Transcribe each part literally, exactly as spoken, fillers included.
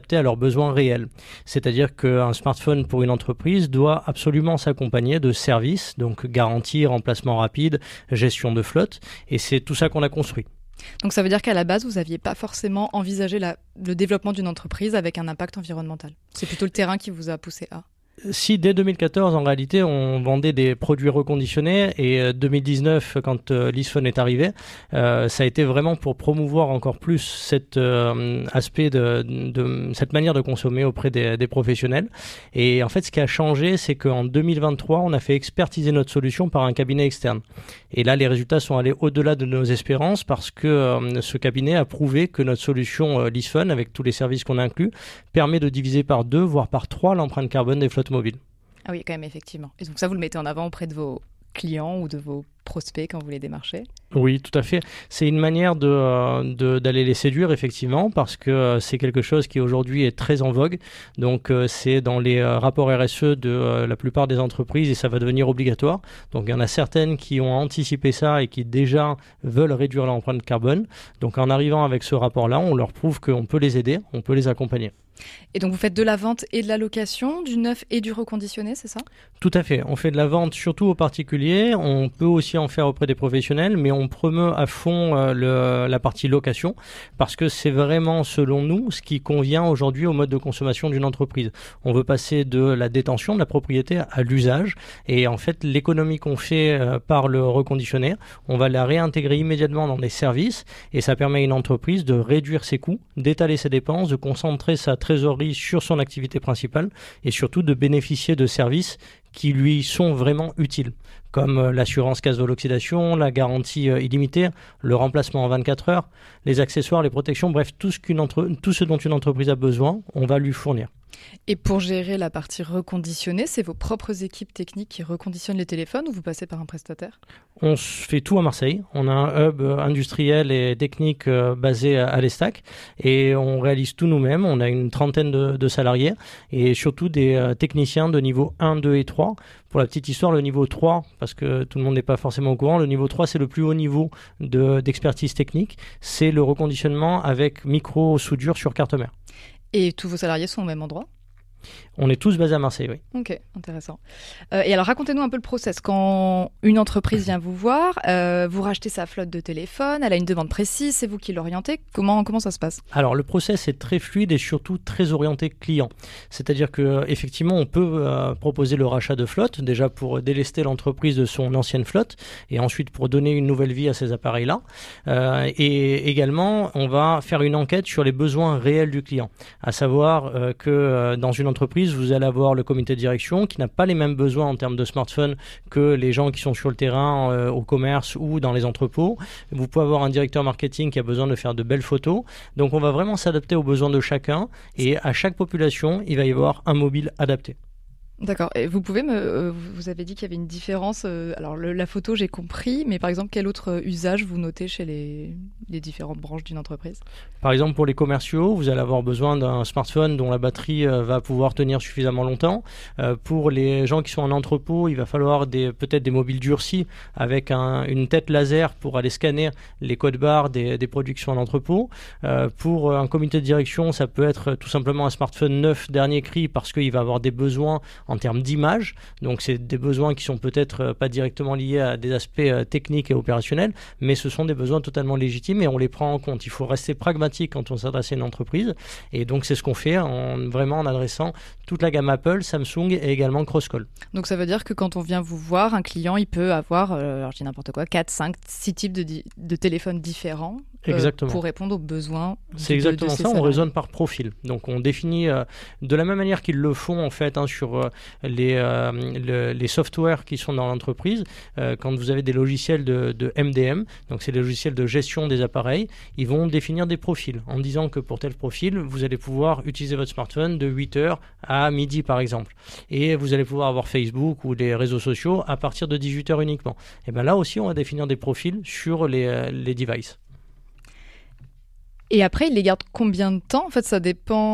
adapté à leurs besoins réels. C'est-à-dire qu'un smartphone pour une entreprise doit absolument s'accompagner de services, donc garantie, remplacement rapide, gestion de flotte, et c'est tout ça qu'on a construit. Donc ça veut dire qu'à la base, vous n'aviez pas forcément envisagé la, le développement d'une entreprise avec un impact environnemental. C'est plutôt le terrain qui vous a poussé à... Si dès deux mille quatorze, en réalité, on vendait des produits reconditionnés et deux mille dix-neuf, quand euh, l'Easphone est arrivé, euh, ça a été vraiment pour promouvoir encore plus cet euh, aspect de, de cette manière de consommer auprès des, des professionnels. Et en fait, ce qui a changé, c'est qu'en deux mille vingt-trois, on a fait expertiser notre solution par un cabinet externe. Et là, les résultats sont allés au-delà de nos espérances parce que euh, ce cabinet a prouvé que notre solution euh, l'Easphone, avec tous les services qu'on inclut, permet de diviser par deux, voire par trois l'empreinte carbone des flottes mobile. Ah oui, quand même, effectivement. Et donc ça, vous le mettez en avant auprès de vos clients ou de vos prospects quand vous les démarchez? Oui, tout à fait. C'est une manière de, de, d'aller les séduire, effectivement, parce que c'est quelque chose qui aujourd'hui est très en vogue. Donc, c'est dans les rapports R S E de la plupart des entreprises et ça va devenir obligatoire. Donc, il y en a certaines qui ont anticipé ça et qui déjà veulent réduire l'empreinte carbone. Donc, en arrivant avec ce rapport-là, on leur prouve qu'on peut les aider, on peut les accompagner. Et donc, vous faites de la vente et de la location, du neuf et du reconditionné, c'est ça? Tout à fait. On fait de la vente surtout aux particuliers. On peut aussi en faire auprès des professionnels, mais on promeut à fond euh, le, la partie location parce que c'est vraiment, selon nous, ce qui convient aujourd'hui au mode de consommation d'une entreprise. On veut passer de la détention de la propriété à l'usage et en fait, l'économie qu'on fait euh, par le reconditionné, on va la réintégrer immédiatement dans des services et ça permet à une entreprise de réduire ses coûts, d'étaler ses dépenses, de concentrer sa trésorerie sur son activité principale et surtout de bénéficier de services qui lui sont vraiment utiles, comme l'assurance casse de l'oxydation, la garantie illimitée, le remplacement en vingt-quatre heures, les accessoires, les protections, bref, tout ce, qu'une entre... tout ce dont une entreprise a besoin, on va lui fournir. Et pour gérer la partie reconditionnée, c'est vos propres équipes techniques qui reconditionnent les téléphones ou vous passez par un prestataire? On fait tout à Marseille. On a un hub industriel et technique basé à l'Estac et on réalise tout nous-mêmes. On a une trentaine de, de salariés et surtout des techniciens de niveau un, deux et trois. Pour la petite histoire, le niveau trois, parce que tout le monde n'est pas forcément au courant, le niveau trois, c'est le plus haut niveau de, d'expertise technique. C'est le reconditionnement avec micro-soudure sur carte mère. Et tous vos salariés sont au même endroit? On est tous basés à Marseille, oui. Ok, intéressant. Euh, et alors, racontez-nous un peu le process. Quand une entreprise vient vous voir, euh, vous rachetez sa flotte de téléphone, elle a une demande précise, c'est vous qui l'orientez. Comment, comment ça se passe? Alors, le process est très fluide et surtout très orienté client. C'est-à-dire qu'effectivement, on peut euh, proposer le rachat de flotte, déjà pour délester l'entreprise de son ancienne flotte et ensuite pour donner une nouvelle vie à ces appareils-là. Euh, et également, on va faire une enquête sur les besoins réels du client, à savoir euh, que euh, dans une entreprise, vous allez avoir le comité de direction qui n'a pas les mêmes besoins en termes de smartphone que les gens qui sont sur le terrain, euh, au commerce ou dans les entrepôts. Vous pouvez avoir un directeur marketing qui a besoin de faire de belles photos. Donc, on va vraiment s'adapter aux besoins de chacun et à chaque population, il va y avoir un mobile adapté. D'accord. Et vous pouvez me, euh, vous avez dit qu'il y avait une différence. Euh, alors le, la photo, j'ai compris, mais par exemple, quel autre usage vous notez chez les, les différentes branches d'une entreprise? Par exemple, pour les commerciaux, vous allez avoir besoin d'un smartphone dont la batterie euh, va pouvoir tenir suffisamment longtemps. Euh, pour les gens qui sont en entrepôt, il va falloir des, peut-être des mobiles durcis avec un, une tête laser pour aller scanner les codes barres des, des produits qui sont en entrepôt. Euh, pour un comité de direction, ça peut être tout simplement un smartphone neuf, dernier cri, parce qu'il va avoir des besoins en termes d'image. Donc, c'est des besoins qui sont peut-être pas directement liés à des aspects euh, techniques et opérationnels, mais ce sont des besoins totalement légitimes et on les prend en compte. Il faut rester pragmatique quand on s'adresse à une entreprise et donc c'est ce qu'on fait en, vraiment en adressant toute la gamme Apple, Samsung et également Crosscall. Donc, ça veut dire que quand on vient vous voir, un client, il peut avoir, euh, alors je dis n'importe quoi, quatre, cinq, six types de, di- de téléphones différents euh, pour répondre aux besoins. C'est du, exactement de, de ça, on raisonne par profil. Donc, on définit euh, de la même manière qu'ils le font en fait hein, sur euh, les, euh, le, les softwares qui sont dans l'entreprise. Euh, quand vous avez des logiciels de, de M D M, donc c'est les logiciels de gestion des appareils, ils vont définir des profils en disant que pour tel profil, vous allez pouvoir utiliser votre smartphone de huit heures à midi par exemple. Et vous allez pouvoir avoir Facebook ou des réseaux sociaux à partir de dix-huit heures uniquement. Et bien là aussi, on va définir des profils sur les, les devices. Et après, il les garde combien de temps? En fait, ça dépend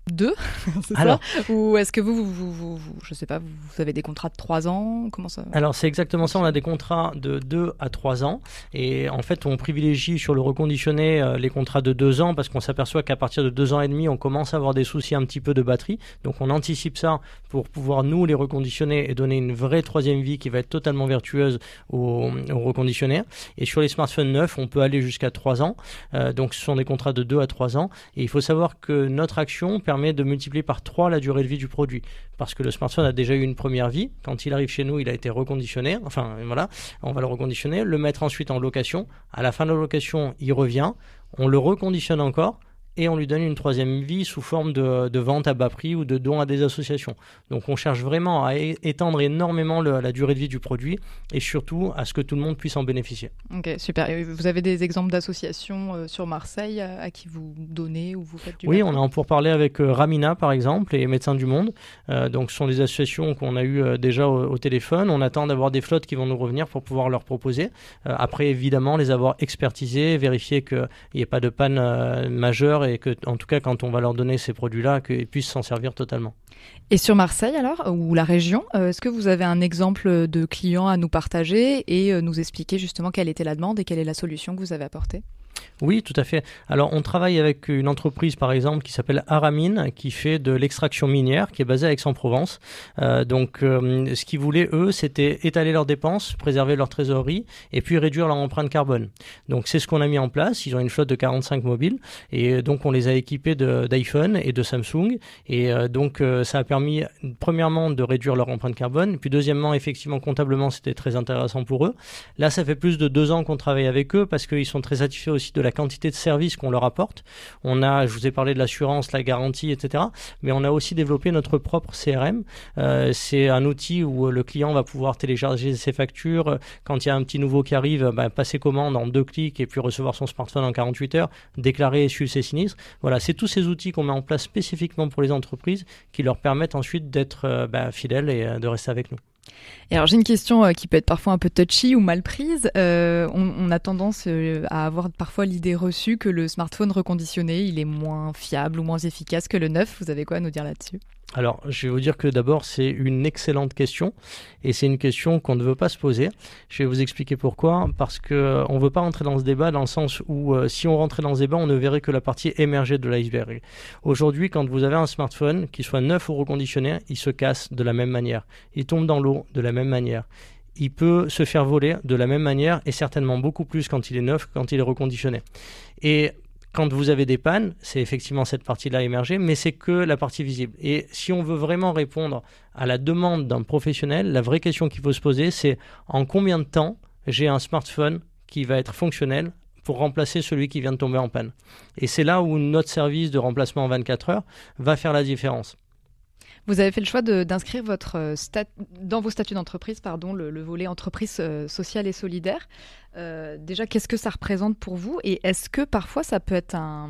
deux, c'est alors, ça? Ou est-ce que vous, vous, vous, vous, vous je sais pas, vous, vous avez des contrats de trois ans? Comment ça? Alors c'est exactement ça, on a des contrats de deux à trois ans et en fait on privilégie sur le reconditionné euh, les contrats de deux ans parce qu'on s'aperçoit qu'à partir de deux ans et demi on commence à avoir des soucis un petit peu de batterie, donc on anticipe ça pour pouvoir nous les reconditionner et donner une vraie troisième vie qui va être totalement vertueuse aux, aux reconditionnés. Et sur les smartphones neufs on peut aller jusqu'à trois ans, euh, donc ce sont des contrats de deux à trois ans et il faut savoir que notre action permet permet de multiplier par trois la durée de vie du produit. Parce que le smartphone a déjà eu une première vie. Quand il arrive chez nous, il a été reconditionné. Enfin, voilà, on va le reconditionner, le mettre ensuite en location. À la fin de la location, il revient. On le reconditionne encore et on lui donne une troisième vie sous forme de, de vente à bas prix ou de don à des associations. Donc on cherche vraiment à é- étendre énormément le, la durée de vie du produit et surtout à ce que tout le monde puisse en bénéficier. Ok, super. Et vous avez des exemples d'associations euh, sur Marseille à, à qui vous donnez ou vous faites du Oui, batterie? on a en pour parler avec euh, Ramina par exemple et Médecins du Monde. Euh, donc ce sont des associations qu'on a eues euh, déjà au, au téléphone. On attend d'avoir des flottes qui vont nous revenir pour pouvoir leur proposer. Euh, après évidemment les avoir expertisées, vérifier qu'il n'y ait pas de panne euh, majeure et que, en tout cas, quand on va leur donner ces produits-là, qu'ils puissent s'en servir totalement. Et sur Marseille, alors, ou la région, euh, est-ce que vous avez un exemple de client à nous partager et euh, nous expliquer justement quelle était la demande et quelle est la solution que vous avez apportée? Oui, tout à fait. Alors, on travaille avec une entreprise, par exemple, qui s'appelle Aramine, qui fait de l'extraction minière, qui est basée à Aix-en-Provence. Euh, donc, euh, ce qu'ils voulaient, eux, c'était étaler leurs dépenses, préserver leur trésorerie et puis réduire leur empreinte carbone. Donc, c'est ce qu'on a mis en place. Ils ont une flotte de quarante-cinq mobiles et donc, on les a équipés de, d'iPhone et de Samsung. Et euh, donc, euh, ça a permis, premièrement, de réduire leur empreinte carbone. Puis, deuxièmement, effectivement, comptablement, c'était très intéressant pour eux. Là, ça fait plus de deux ans qu'on travaille avec eux parce qu'ils sont très satisfaits aussi de la quantité de services qu'on leur apporte. On a, je vous ai parlé de l'assurance, la garantie, et cetera. Mais on a aussi développé notre propre C R M. Euh, c'est un outil où le client va pouvoir télécharger ses factures. Quand il y a un petit nouveau qui arrive, bah, passer commande en deux clics et puis recevoir son smartphone en quarante-huit heures, déclarer et suivre ses sinistres. Voilà, c'est tous ces outils qu'on met en place spécifiquement pour les entreprises qui leur permettent ensuite d'être euh, bah, fidèles et euh, de rester avec nous. Et alors j'ai une question euh, qui peut être parfois un peu touchy ou mal prise. Euh, on, on a tendance euh, à avoir parfois l'idée reçue que le smartphone reconditionné, il est moins fiable ou moins efficace que le neuf. Vous avez quoi à nous dire là-dessus ? Alors, je vais vous dire que d'abord, c'est une excellente question et c'est une question qu'on ne veut pas se poser. Je vais vous expliquer pourquoi. Parce qu'on euh, ne veut pas rentrer dans ce débat dans le sens où euh, si on rentrait dans ce débat, on ne verrait que la partie émergée de l'iceberg. Aujourd'hui, quand vous avez un smartphone, qu'il soit neuf ou reconditionné, il se casse de la même manière. Il tombe dans l'eau de la même manière. Il peut se faire voler de la même manière et certainement beaucoup plus quand il est neuf que quand il est reconditionné. Et quand vous avez des pannes, c'est effectivement cette partie-là émergée, mais c'est que la partie visible. Et si on veut vraiment répondre à la demande d'un professionnel, la vraie question qu'il faut se poser, c'est en combien de temps j'ai un smartphone qui va être fonctionnel pour remplacer celui qui vient de tomber en panne. Et c'est là où notre service de remplacement en vingt-quatre heures va faire la différence. Vous avez fait le choix de, d'inscrire votre stat, dans vos statuts d'entreprise pardon, le, le volet entreprise euh, sociale et solidaire. Euh, déjà, qu'est-ce que ça représente pour vous et est-ce que parfois ça peut être un,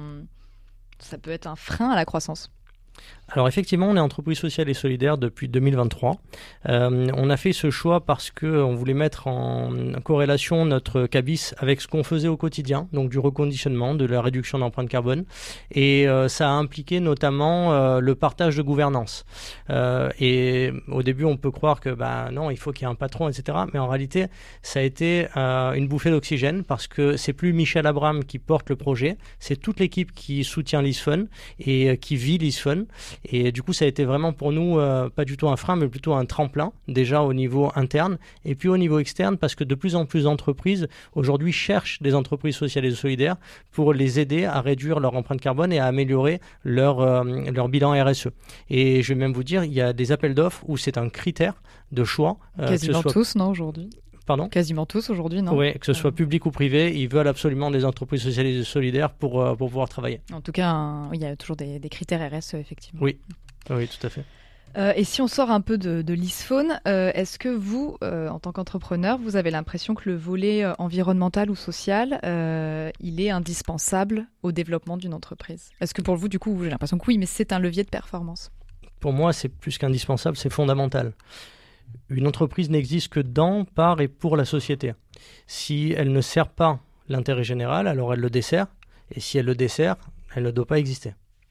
ça peut être un frein à la croissance ? Alors effectivement, on est entreprise sociale et solidaire depuis deux mille vingt-trois. Euh, on a fait ce choix parce qu'on voulait mettre en corrélation notre cabis avec ce qu'on faisait au quotidien, donc du reconditionnement, de la réduction d'empreinte carbone. Et euh, ça a impliqué notamment euh, le partage de gouvernance. Euh, et au début, on peut croire que bah, non, il faut qu'il y ait un patron, et cetera. Mais en réalité, ça a été euh, une bouffée d'oxygène parce que c'est plus Michel Abram qui porte le projet, c'est toute l'équipe qui soutient l'ISFON et euh, qui vit l'ISFON. Et du coup, ça a été vraiment pour nous euh, pas du tout un frein, mais plutôt un tremplin, déjà au niveau interne et puis au niveau externe, parce que de plus en plus d'entreprises aujourd'hui cherchent des entreprises sociales et solidaires pour les aider à réduire leur empreinte carbone et à améliorer leur, euh, leur bilan R S E. Et je vais même vous dire, il y a des appels d'offres où c'est un critère de choix. Euh, Quasiment soit... tous, non, aujourd'hui ? Pardon ? Quasiment tous aujourd'hui, non ? Oui, que ce soit public ou privé, ils veulent absolument des entreprises sociales et solidaires pour, euh, pour pouvoir travailler. En tout cas, un, il y a toujours des, des critères R S E, effectivement. Oui, oui, tout à fait. Euh, et si on sort un peu de, de l'ISFON, euh, est-ce que vous, euh, en tant qu'entrepreneur, vous avez l'impression que le volet euh, environnemental ou social, euh, il est indispensable au développement d'une entreprise ? Est-ce que pour vous, du coup, j'ai l'impression que oui, mais c'est un levier de performance ? Pour moi, c'est plus qu'indispensable, c'est fondamental. Une entreprise n'existe que dans, par et pour la société. Si elle ne sert pas l'intérêt général, alors elle le dessert. Et si elle le dessert, elle ne doit pas exister.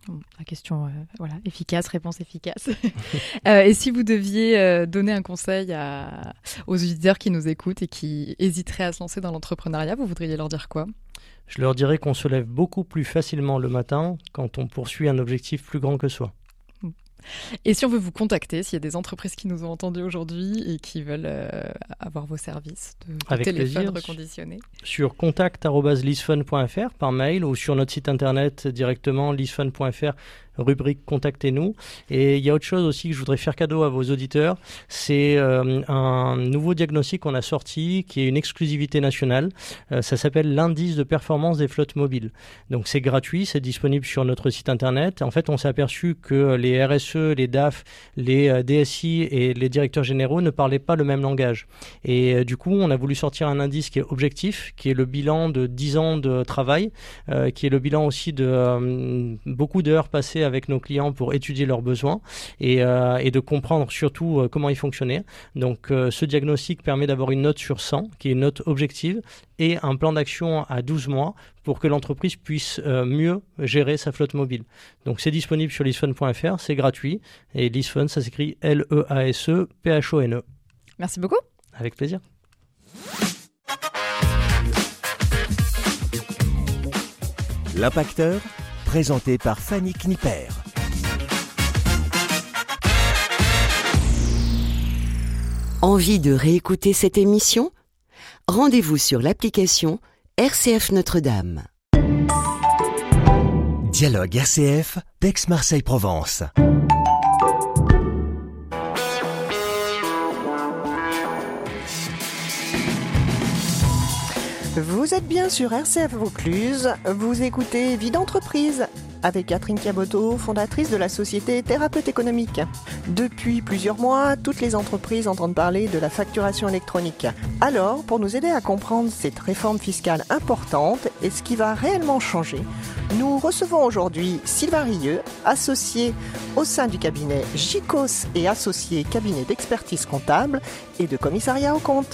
La question, euh, voilà, efficace, réponse efficace. euh, et si vous deviez euh, donner un conseil à, aux auditeurs qui nous écoutent et qui hésiteraient à se lancer dans l'entrepreneuriat, vous voudriez leur dire quoi ? Je leur dirais qu'on se lève beaucoup plus facilement le matin quand on poursuit un objectif plus grand que soi. Et si on veut vous contacter, s'il y a des entreprises qui nous ont entendus aujourd'hui et qui veulent euh, avoir vos services de, de Avec téléphone plaisir. reconditionné. Sur contact arobase leasefun point f r par mail ou sur notre site internet directement leasefun point f r, rubrique Contactez-nous. Et il y a autre chose aussi que je voudrais faire cadeau à vos auditeurs, c'est euh, un nouveau diagnostic qu'on a sorti qui est une exclusivité nationale. Euh, ça s'appelle l'indice de performance des flottes mobiles. Donc c'est gratuit, c'est disponible sur notre site internet. En fait, on s'est aperçu que les R S E, les D A F, les euh, D S I et les directeurs généraux ne parlaient pas le même langage. Et euh, du coup, on a voulu sortir un indice qui est objectif, qui est le bilan de dix ans de travail, euh, qui est le bilan aussi de euh, beaucoup d'heures passées avec nos clients pour étudier leurs besoins et, euh, et de comprendre surtout euh, comment ils fonctionnaient. Donc euh, ce diagnostic permet d'avoir une note sur cent, qui est une note objective, et un plan d'action à douze mois pour que l'entreprise puisse euh, mieux gérer sa flotte mobile. Donc c'est disponible sur leasefun point f r, c'est gratuit, et leasefun, ça s'écrit L E A S E P H O N E. Merci beaucoup. Avec plaisir. L'Impacteur, présenté par Fanny Kniper. Envie de réécouter cette émission ? Rendez-vous sur l'application R C F Notre-Dame. Dialogue R C F, d'Aix-Marseille-Provence. Vous êtes bien sur R C F Vaucluse, vous écoutez Vie d'entreprise avec Catherine Caboto, fondatrice de la société Thérapeute économique. Depuis plusieurs mois, toutes les entreprises entendent parler de la facturation électronique. Alors, pour nous aider à comprendre cette réforme fiscale importante et ce qui va réellement changer, nous recevons aujourd'hui Sylvain Rieux, associé au sein du cabinet Gicos et associé cabinet d'expertise comptable et de commissariat aux comptes.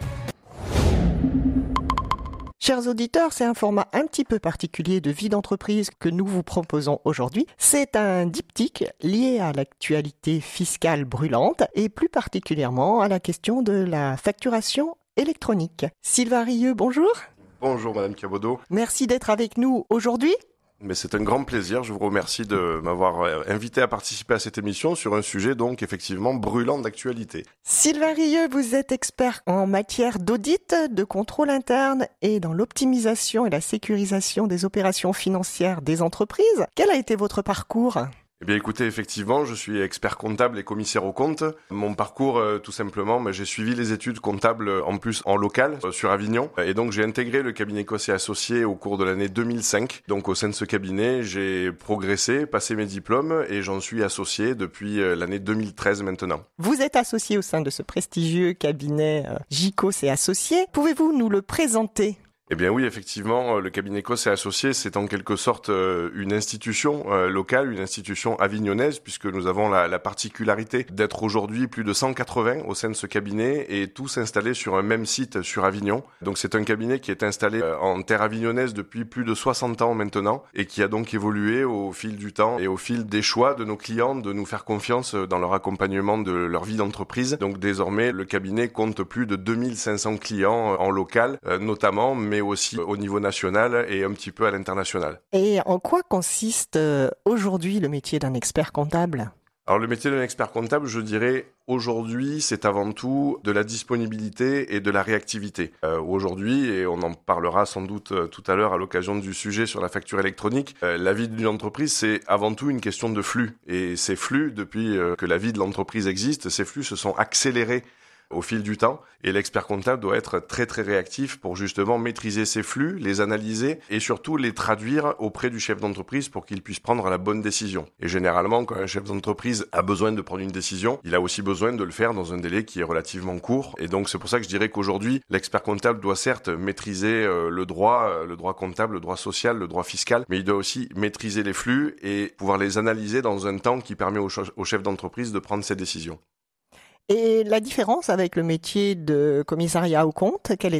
Chers auditeurs, c'est un format un petit peu particulier de Vie d'entreprise que nous vous proposons aujourd'hui. C'est un diptyque lié à l'actualité fiscale brûlante et plus particulièrement à la question de la facturation électronique. Sylvain Rieux, bonjour. Bonjour Madame Caboto. Merci d'être avec nous aujourd'hui. Mais c'est un grand plaisir, je vous remercie de m'avoir invité à participer à cette émission sur un sujet donc effectivement brûlant d'actualité. Sylvain Rieux, vous êtes expert en matière d'audit, de contrôle interne et dans l'optimisation et la sécurisation des opérations financières des entreprises. Quel a été votre parcours ? Eh bien écoutez, effectivement, je suis expert comptable et commissaire aux comptes. Mon parcours, euh, tout simplement, bah, j'ai suivi les études comptables euh, en plus en local, euh, sur Avignon. Et donc j'ai intégré le cabinet Cosse et Associés au cours de l'année deux mille cinq. Donc au sein de ce cabinet, j'ai progressé, passé mes diplômes et j'en suis associé depuis euh, l'année deux mille treize maintenant. Vous êtes associé au sein de ce prestigieux cabinet euh, Gicos et Associés. Pouvez-vous nous le présenter ? Eh bien oui, effectivement, le cabinet Cosse et Associés, c'est en quelque sorte une institution locale, une institution avignonnaise, puisque nous avons la, la particularité d'être aujourd'hui plus de cent quatre-vingts au sein de ce cabinet et tous installés sur un même site sur Avignon. Donc c'est un cabinet qui est installé en terre avignonnaise depuis plus de soixante ans maintenant et qui a donc évolué au fil du temps et au fil des choix de nos clients de nous faire confiance dans leur accompagnement de leur vie d'entreprise. Donc désormais, le cabinet compte plus de deux mille cinq cents clients en local, notamment, mais mais aussi au niveau national et un petit peu à l'international. Et en quoi consiste aujourd'hui le métier d'un expert comptable ? Alors le métier d'un expert comptable, je dirais, aujourd'hui, c'est avant tout de la disponibilité et de la réactivité. Euh, aujourd'hui, et on en parlera sans doute euh, tout à l'heure à l'occasion du sujet sur la facture électronique, euh, la vie d'une entreprise, c'est avant tout une question de flux. Et ces flux, depuis euh, que la vie de l'entreprise existe, ces flux se sont accélérés au fil du temps, et l'expert comptable doit être très très réactif pour justement maîtriser ces flux, les analyser et surtout les traduire auprès du chef d'entreprise pour qu'il puisse prendre la bonne décision. Et généralement, quand un chef d'entreprise a besoin de prendre une décision, il a aussi besoin de le faire dans un délai qui est relativement court. Et donc c'est pour ça que je dirais qu'aujourd'hui, l'expert comptable doit certes maîtriser euh, le droit, euh, le droit comptable, le droit social, le droit fiscal, mais il doit aussi maîtriser les flux et pouvoir les analyser dans un temps qui permet au, ch- au chef d'entreprise de prendre ses décisions. Et la différence avec le métier de commissariat aux comptes, quelle est-elle ?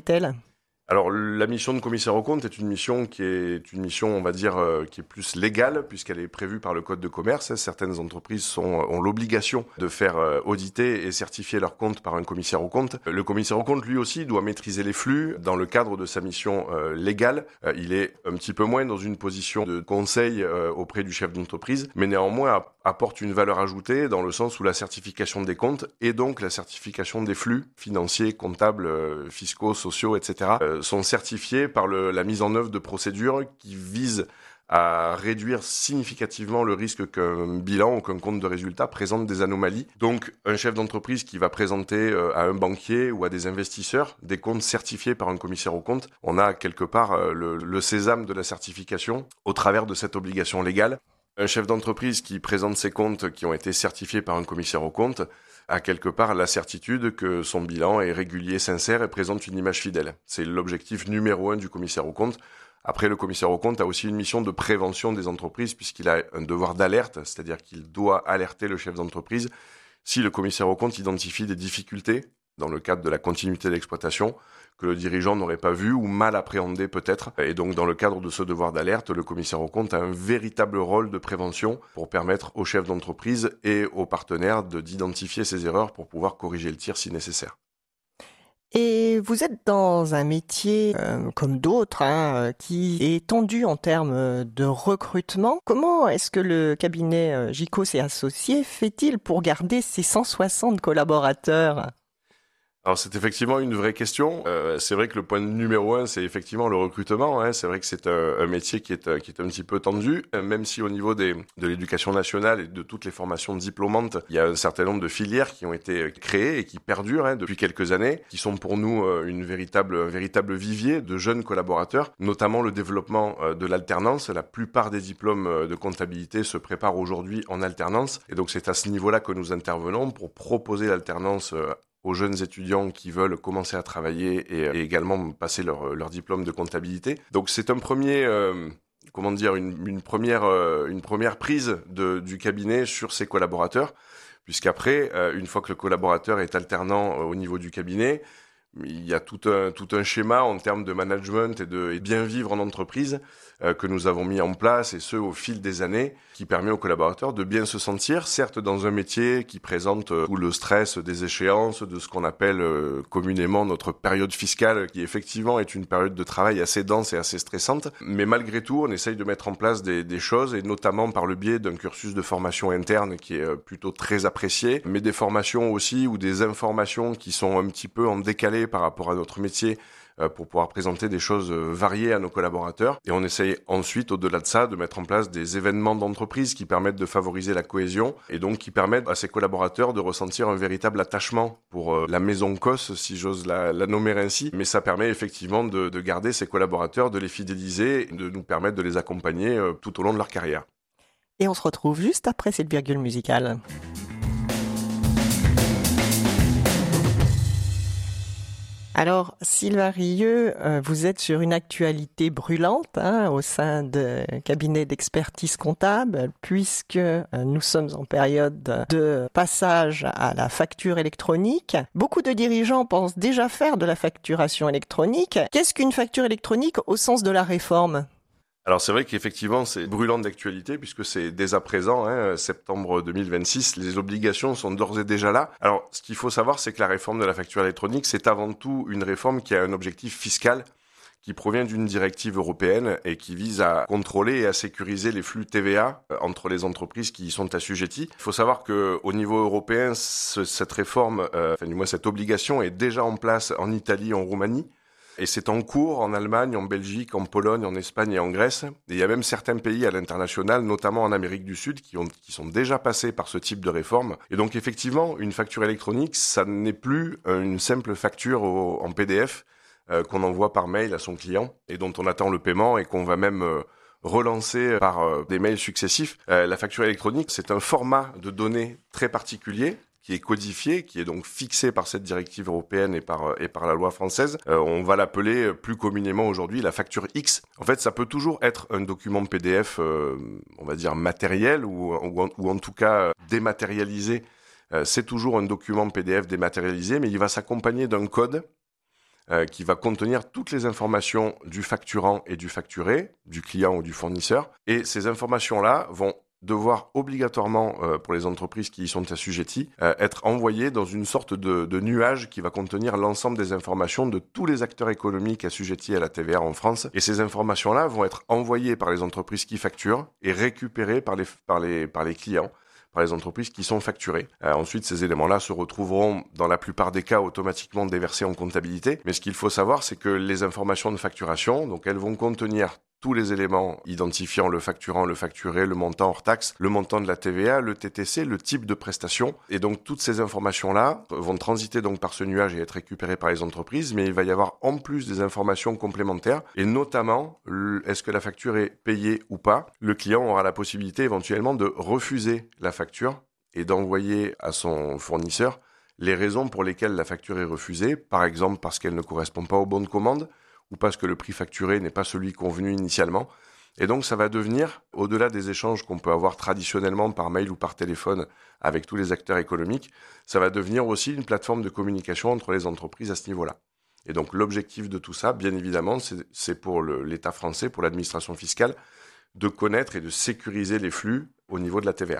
Alors, la mission de commissaire aux comptes est une mission qui est une mission, on va dire, euh, qui est plus légale, puisqu'elle est prévue par le Code de commerce. Certaines entreprises sont, ont l'obligation de faire euh, auditer et certifier leurs comptes par un commissaire aux comptes. Le commissaire aux comptes, lui aussi, doit maîtriser les flux dans le cadre de sa mission euh, légale. Euh, il est un petit peu moins dans une position de conseil euh, auprès du chef d'entreprise, mais néanmoins apporte une valeur ajoutée dans le sens où la certification des comptes et donc la certification des flux financiers, comptables, euh, fiscaux, sociaux, et cetera euh, sont certifiés par le, la mise en œuvre de procédures qui visent à réduire significativement le risque qu'un bilan ou qu'un compte de résultat présente des anomalies. Donc, un chef d'entreprise qui va présenter euh, à un banquier ou à des investisseurs des comptes certifiés par un commissaire aux comptes, on a quelque part euh, le, le sésame de la certification au travers de cette obligation légale. Un chef d'entreprise qui présente ses comptes qui ont été certifiés par un commissaire aux comptes a quelque part la certitude que son bilan est régulier, sincère et présente une image fidèle. C'est l'objectif numéro un du commissaire aux comptes. Après, le commissaire aux comptes a aussi une mission de prévention des entreprises puisqu'il a un devoir d'alerte, c'est-à-dire qu'il doit alerter le chef d'entreprise si le commissaire aux comptes identifie des difficultés dans le cadre de la continuité de l'exploitation que le dirigeant n'aurait pas vu ou mal appréhendé peut-être. Et donc, dans le cadre de ce devoir d'alerte, le commissaire aux comptes a un véritable rôle de prévention pour permettre aux chefs d'entreprise et aux partenaires de, d'identifier ces erreurs pour pouvoir corriger le tir si nécessaire. Et vous êtes dans un métier, euh, comme d'autres, hein, qui est tendu en termes de recrutement. Comment est-ce que le cabinet euh, Gicos et Associés fait-il pour garder ses cent soixante collaborateurs ? Alors c'est effectivement une vraie question. Euh, c'est vrai que le point numéro un, c'est effectivement le recrutement. Hein. C'est vrai que c'est un, un métier qui est, qui est un petit peu tendu, même si au niveau des, de l'éducation nationale et de toutes les formations diplômantes, il y a un certain nombre de filières qui ont été créées et qui perdurent hein, depuis quelques années, qui sont pour nous une véritable, un véritable vivier de jeunes collaborateurs, notamment le développement de l'alternance. La plupart des diplômes de comptabilité se préparent aujourd'hui en alternance, et donc c'est à ce niveau-là que nous intervenons pour proposer l'alternance aux jeunes étudiants qui veulent commencer à travailler et, et également passer leur, leur diplôme de comptabilité. Donc c'est un premier, euh, comment dire, une, une première, euh, une première prise de, du cabinet sur ses collaborateurs, puisqu'après, euh, une fois que le collaborateur est alternant euh, au niveau du cabinet, il y a tout un, tout un schéma en termes de management et de et bien vivre en entreprise euh, que nous avons mis en place, et ce au fil des années, qui permet aux collaborateurs de bien se sentir, certes dans un métier qui présente euh, tout le stress des échéances, de ce qu'on appelle euh, communément notre période fiscale, qui effectivement est une période de travail assez dense et assez stressante, mais malgré tout on essaye de mettre en place des, des choses, et notamment par le biais d'un cursus de formation interne qui est euh, plutôt très apprécié, mais des formations aussi ou des informations qui sont un petit peu en décalé par rapport à notre métier euh, pour pouvoir présenter des choses euh, variées à nos collaborateurs. Et on essaye ensuite, au-delà de ça, de mettre en place des événements d'entreprise qui permettent de favoriser la cohésion et donc qui permettent à ces collaborateurs de ressentir un véritable attachement pour euh, la maison C O S, si j'ose la, la nommer ainsi. Mais ça permet effectivement de, de garder ces collaborateurs, de les fidéliser, de nous permettre de les accompagner euh, tout au long de leur carrière. Et on se retrouve juste après cette virgule musicale. Alors, Sylvain Rieux, euh, vous êtes sur une actualité brûlante hein, au sein de cabinet d'expertise comptable, puisque euh, nous sommes en période de passage à la facture électronique. Beaucoup de dirigeants pensent déjà faire de la facturation électronique. Qu'est-ce qu'une facture électronique au sens de la réforme ? Alors c'est vrai qu'effectivement c'est brûlant d'actualité puisque c'est dès à présent, hein, septembre deux mille vingt-six, les obligations sont d'ores et déjà là. Alors ce qu'il faut savoir, c'est que la réforme de la facture électronique, c'est avant tout une réforme qui a un objectif fiscal qui provient d'une directive européenne et qui vise à contrôler et à sécuriser les flux T V A entre les entreprises qui y sont assujetties. Il faut savoir qu'au niveau européen, ce, cette réforme, euh, enfin du moins cette obligation est déjà en place en Italie, en Roumanie. Et c'est en cours en Allemagne, en Belgique, en Pologne, en Espagne et en Grèce. Et il y a même certains pays à l'international, notamment en Amérique du Sud, qui, ont, qui sont déjà passés par ce type de réforme. Et donc effectivement, une facture électronique, ça n'est plus une simple facture au, en P D F euh, qu'on envoie par mail à son client et dont on attend le paiement et qu'on va même euh, relancer par euh, des mails successifs. Euh, la facture électronique, c'est un format de données très particulier qui est codifié, qui est donc fixé par cette directive européenne et par et par la loi française. Euh, on va l'appeler plus communément aujourd'hui la facture X. En fait, ça peut toujours être un document P D F, euh, on va dire matériel ou, ou, en, ou en tout cas dématérialisé. Euh, c'est toujours un document P D F dématérialisé, mais il va s'accompagner d'un code euh, qui va contenir toutes les informations du facturant et du facturé, du client ou du fournisseur. Et ces informations-là vont devoir obligatoirement, euh, pour les entreprises qui y sont assujetties, euh, être envoyées dans une sorte de, de nuage qui va contenir l'ensemble des informations de tous les acteurs économiques assujettis à la T V A en France. Et ces informations-là vont être envoyées par les entreprises qui facturent et récupérées par les, par les, par les clients, par les entreprises qui sont facturées. Euh, ensuite, ces éléments-là se retrouveront, dans la plupart des cas, automatiquement déversés en comptabilité. Mais ce qu'il faut savoir, c'est que les informations de facturation, donc elles vont contenir tous les éléments identifiant le facturant, le facturé, le montant hors taxe, le montant de la T V A, le T T C, le type de prestation. Et donc, toutes ces informations-là vont transiter donc par ce nuage et être récupérées par les entreprises, mais il va y avoir en plus des informations complémentaires, et notamment, est-ce que la facture est payée ou pas? Le client aura la possibilité éventuellement de refuser la facture et d'envoyer à son fournisseur les raisons pour lesquelles la facture est refusée, par exemple parce qu'elle ne correspond pas au bon de commande, ou parce que le prix facturé n'est pas celui convenu initialement. Et donc, ça va devenir, au-delà des échanges qu'on peut avoir traditionnellement par mail ou par téléphone avec tous les acteurs économiques, ça va devenir aussi une plateforme de communication entre les entreprises à ce niveau-là. Et donc, l'objectif de tout ça, bien évidemment, c'est, c'est pour le, l'État français, pour l'administration fiscale, de connaître et de sécuriser les flux au niveau de la T V A.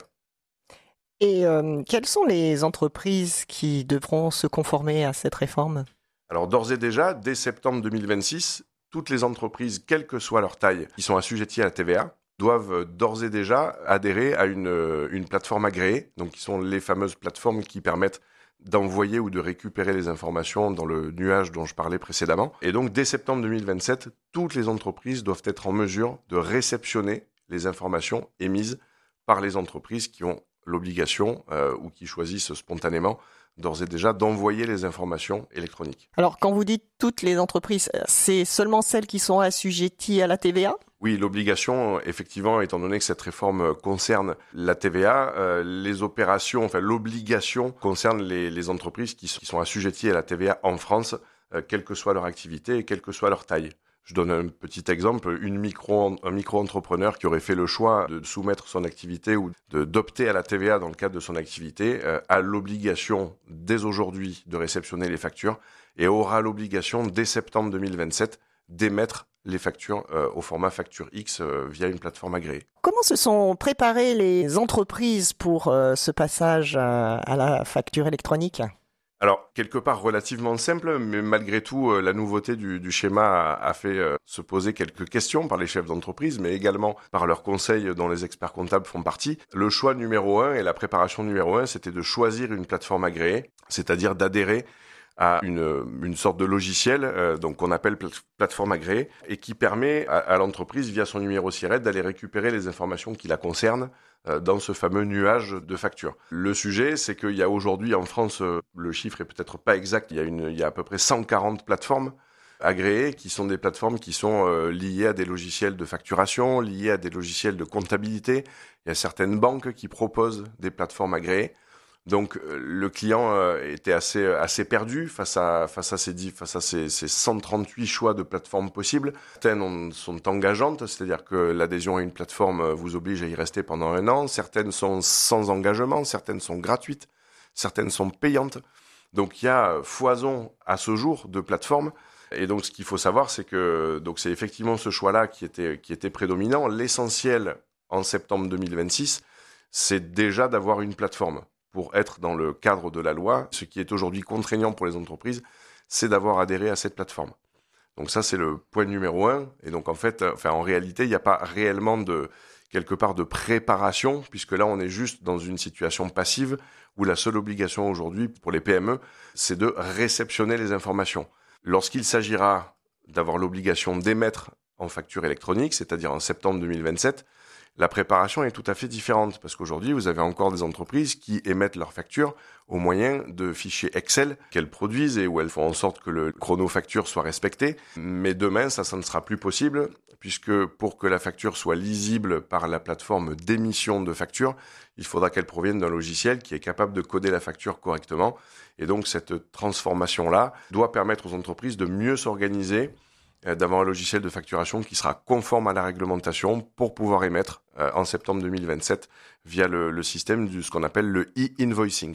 Et euh, quelles sont les entreprises qui devront se conformer à cette réforme ? Alors d'ores et déjà, dès septembre deux mille vingt-six, toutes les entreprises, quelle que soit leur taille, qui sont assujetties à la T V A, doivent d'ores et déjà adhérer à une, une plateforme agréée, donc qui sont les fameuses plateformes qui permettent d'envoyer ou de récupérer les informations dans le nuage dont je parlais précédemment. Et donc dès septembre deux mille vingt-sept, toutes les entreprises doivent être en mesure de réceptionner les informations émises par les entreprises qui ont l'obligation euh, ou qui choisissent spontanément d'ores et déjà d'envoyer les informations électroniques. Alors, quand vous dites toutes les entreprises, c'est seulement celles qui sont assujetties à la T V A ? Oui, l'obligation, effectivement, étant donné que cette réforme concerne la T V A, euh, les opérations, enfin l'obligation concerne les, les entreprises qui, qui sont assujetties à la T V A en France, euh, quelle que soit leur activité et quelle que soit leur taille. Je donne un petit exemple, une micro, un micro-entrepreneur qui aurait fait le choix de soumettre son activité ou de, d'opter à la T V A dans le cadre de son activité euh, a l'obligation dès aujourd'hui de réceptionner les factures et aura l'obligation dès septembre deux mille vingt-sept d'émettre les factures euh, au format facture X euh, via une plateforme agréée. Comment se sont préparées les entreprises pour euh, ce passage à, à la facture électronique ? Alors, quelque part relativement simple, mais malgré tout, euh, la nouveauté du, du schéma a, a fait euh, se poser quelques questions par les chefs d'entreprise, mais également par leurs conseils dont les experts comptables font partie. Le choix numéro un et la préparation numéro un, c'était de choisir une plateforme agréée, c'est-à-dire d'adhérer à une, une sorte de logiciel euh, donc qu'on appelle pla- plateforme agréée et qui permet à, à l'entreprise, via son numéro SIRET, d'aller récupérer les informations qui la concernent euh, dans ce fameux nuage de factures. Le sujet, c'est qu'il y a aujourd'hui en France, euh, le chiffre est peut-être pas exact, il y a, une, il y a à peu près cent quarante plateformes agréées qui sont des plateformes qui sont euh, liées à des logiciels de facturation, liées à des logiciels de comptabilité. Il y a certaines banques qui proposent des plateformes agréées. Donc le client euh, était assez assez perdu face à face à ces face à ces, ces cent trente-huit choix de plateformes possibles. Certaines ont, sont engageantes, c'est-à-dire que l'adhésion à une plateforme vous oblige à y rester pendant un an. Certaines sont sans engagement, certaines sont gratuites, certaines sont payantes. Donc il y a foison à ce jour de plateformes. Et donc ce qu'il faut savoir, c'est que donc c'est effectivement ce choix-là qui était qui était prédominant. L'essentiel en septembre deux mille vingt-six, c'est déjà d'avoir une plateforme. Pour être dans le cadre de la loi, ce qui est aujourd'hui contraignant pour les entreprises, c'est d'avoir adhéré à cette plateforme. Donc ça, c'est le point numéro un. Et donc en fait, enfin en réalité, il n'y a pas réellement de quelque part de préparation, puisque là, on est juste dans une situation passive où la seule obligation aujourd'hui pour les P M E, c'est de réceptionner les informations. Lorsqu'il s'agira d'avoir l'obligation d'émettre en facture électronique, c'est-à-dire en septembre deux mille vingt-sept, la préparation est tout à fait différente parce qu'aujourd'hui, vous avez encore des entreprises qui émettent leurs factures au moyen de fichiers Excel qu'elles produisent et où elles font en sorte que le chrono-facture soit respecté. Mais demain, ça, ça ne sera plus possible puisque pour que la facture soit lisible par la plateforme d'émission de facture, il faudra qu'elle provienne d'un logiciel qui est capable de coder la facture correctement. Et donc, cette transformation-là doit permettre aux entreprises de mieux s'organiser, d'avoir un logiciel de facturation qui sera conforme à la réglementation pour pouvoir émettre euh, en septembre deux mille vingt-sept via le, le système de ce qu'on appelle le e-invoicing.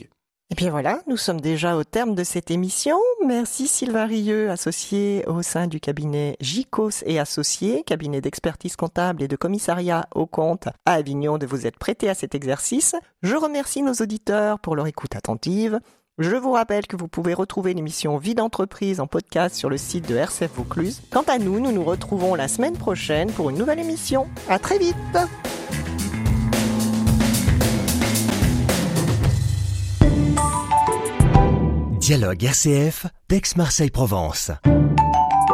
Et bien voilà, nous sommes déjà au terme de cette émission. Merci Sylvain Rieux, associé au sein du cabinet J C O S et associé, cabinet d'expertise comptable et de commissariat aux comptes à Avignon, de vous être prêté à cet exercice. Je remercie nos auditeurs pour leur écoute attentive. Je vous rappelle que vous pouvez retrouver l'émission Vie d'entreprise en podcast sur le site de R C F Vaucluse. Quant à nous, nous nous retrouvons la semaine prochaine pour une nouvelle émission. À très vite! Dialogue R C F d'Aix-Marseille-Provence.